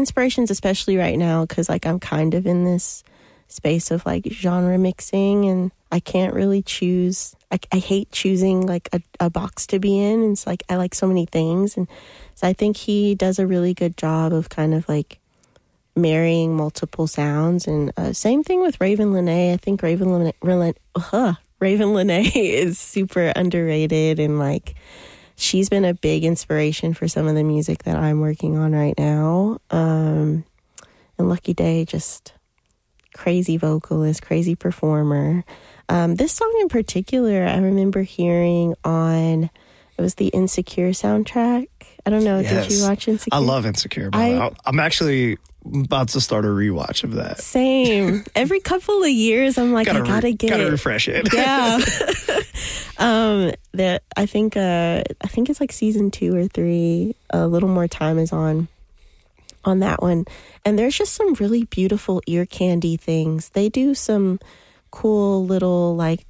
inspirations, especially right now, because like I'm kind of in this space of like genre mixing, and I can't really choose. I hate choosing like a box to be in. And it's like I like so many things, and so I think he does a really good job of kind of like marrying multiple sounds. And same thing with Raven Lenae. I think Raven Lenae is super underrated, and like she's been a big inspiration for some of the music that I'm working on right now. And Lucky Daye, just crazy vocalist, crazy performer. This song in particular, I remember hearing on, it was the Insecure soundtrack. I don't know, Did you watch Insecure? I love Insecure. I'm actually about to start a rewatch of that. Same. Every couple of years, I'm like, I gotta refresh it. Yeah. I think it's like season 2 or 3. A little more time is on that one, and there's just some really beautiful ear candy things. They do some cool little like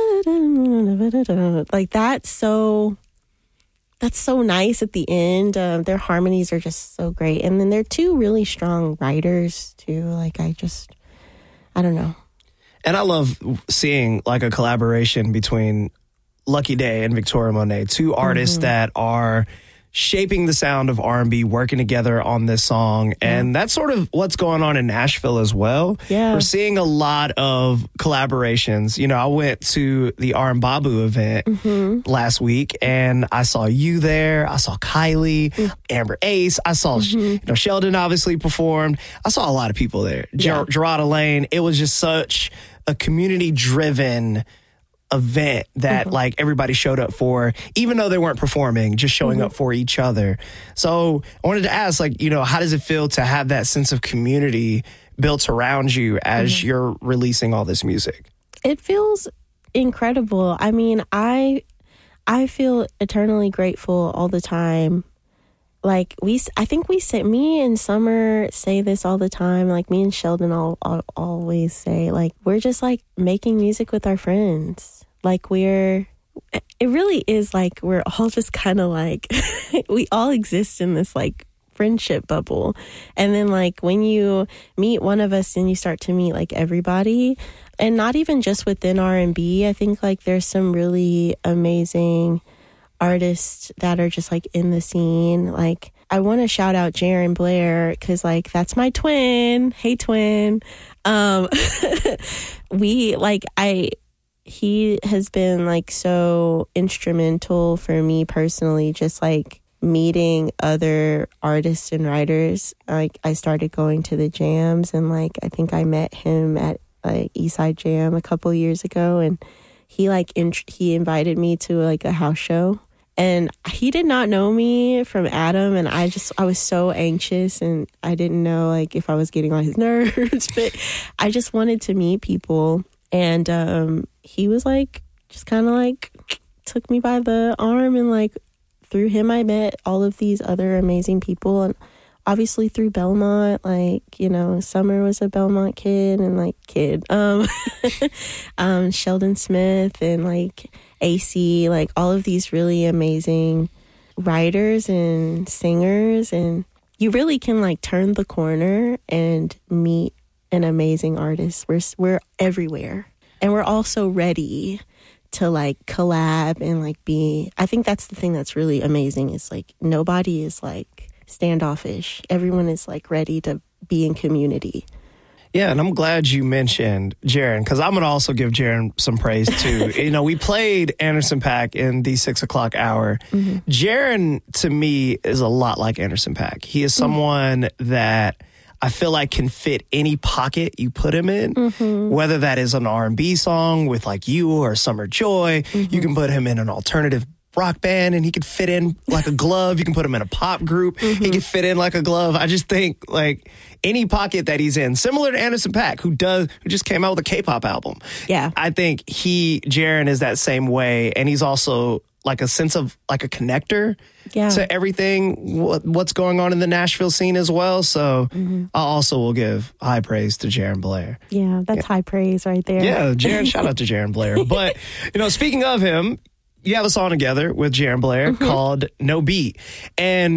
like that's so nice at the end. Their harmonies are just so great, and then they're 2 really strong writers too. Like I don't know. And I love seeing like a collaboration between Lucky Daye and Victoria Monet, 2 artists that are shaping the sound of R&B, working together on this song. And that's sort of what's going on in Nashville as well. Yeah. We're seeing a lot of collaborations. You know, I went to the R&Babu event last week, and I saw you there. I saw Kylie, Amber Ace. I saw, Sheldon obviously performed. I saw a lot of people there. Gerard Lane. It was just such a community-driven event that like everybody showed up for, even though they weren't performing, just showing up for each other. So I wanted to ask, like, how does it feel to have that sense of community built around you as you're releasing all this music? It feels incredible. I mean, I feel eternally grateful all the time. Like I think me and Summer say this all the time. Like me and Sheldon always say, like, we're just like making music with our friends. Like it really is like we're all just kind of like we all exist in this like friendship bubble. And then like when you meet one of us and you start to meet like everybody, and not even just within R&B, I think like there's some really amazing artists that are just like in the scene. Like I want to shout out Jaron Blair, because like that's my twin. Hey twin. He has been like so instrumental for me personally, just like meeting other artists and writers. Like I started going to the jams, and like I think I met him at Eastside Jam a couple years ago, and he invited me to like a house show. And he did not know me from Adam, and I was so anxious, and I didn't know like if I was getting on his nerves, but I just wanted to meet people. And he was like, just kind of like took me by the arm, and like through him I met all of these other amazing people. And obviously through Belmont, like, Summer was a Belmont kid, and like Sheldon Smith and like AC, like all of these really amazing writers and singers. And you really can like turn the corner and meet an amazing artist. We're everywhere, and we're also ready to like collab and like I think that's the thing that's really amazing, is like nobody is like standoffish. Everyone is like ready to be in community. Yeah, and I'm glad you mentioned Jaron, because I'm going to also give Jaron some praise too. We played Anderson .Paak in the 6 o'clock hour. Jaron, to me, is a lot like Anderson .Paak. He is someone that I feel like can fit any pocket you put him in, whether that is an R&B song with like you or Summer Joy. You can put him in an alternative rock band and he could fit in like a glove. You can put him in a pop group. He could fit in like a glove. I just think like any pocket that he's in, similar to Anderson .Paak, who just came out with a K-pop album. Yeah. I think Jaron is that same way. And he's also like a sense of like a connector to everything, what's going on in the Nashville scene as well. So I also will give high praise to Jaron Blair. Yeah, that's high praise right there. Yeah, shout out to Jaron Blair. But, speaking of him, you have a song together with Jaron Blair called No Beat. And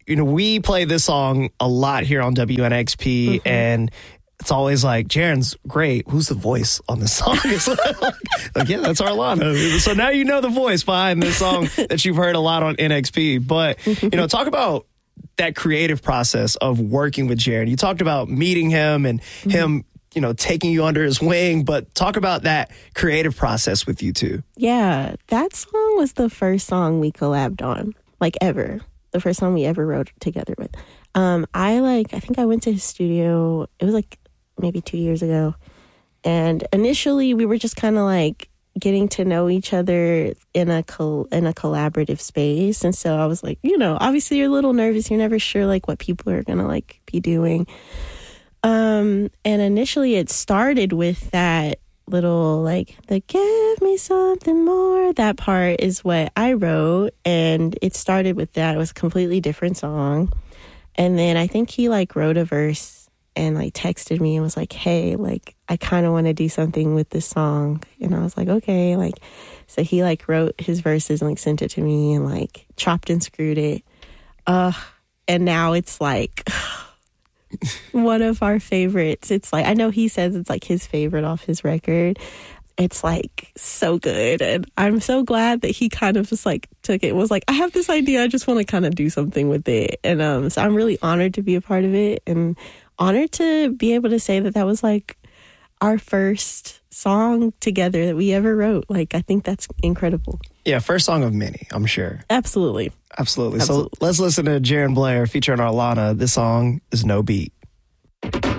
we play this song a lot here on WNXP, and it's always like, Jaren's great. Who's the voice on this song? It's like, yeah, that's Arlana. So now you know the voice behind this song that you've heard a lot on NXP. But, talk about that creative process of working with Jaren. You talked about meeting him and him, taking you under his wing, but talk about that creative process with you two. Yeah, that song was the first song we collabed on, like ever. The first song we ever wrote together with. I think I went to his studio. It was like maybe 2 years ago. And initially we were just kind of like getting to know each other in a collaborative space. And so I was like, obviously you're a little nervous. You're never sure like what people are going to like be doing. And initially it started with that little like the give me something more. That part is what I wrote. And it started with that. It was a completely different song. And then I think he like wrote a verse and like texted me and was like, hey, like I kind of want to do something with this song. And I was like, okay. Like, so he like wrote his verses and like sent it to me and like chopped and screwed it. And now it's like one of our favorites. It's like, I know he says it's like his favorite off his record. It's like so good. And I'm so glad that he kind of just like took it and was like, I have this idea. I just want to kind of do something with it. And so I'm really honored to be a part of it and honored to be able to say that that was like our first song together that we ever wrote. Like, I think that's incredible. Yeah, first song of many, I'm sure. Absolutely. So let's listen to Jaren Blair featuring Arlana. This song is No Beat.